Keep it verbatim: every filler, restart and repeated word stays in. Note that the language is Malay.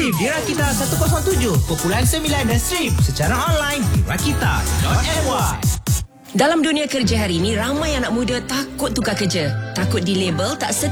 Stream di Rakita seratus tujuh Kumpulan sembilan dan stream secara online di rakita dot m y. Dalam dunia kerja hari ini, ramai anak muda takut tukar kerja. Takut dilabel tak setia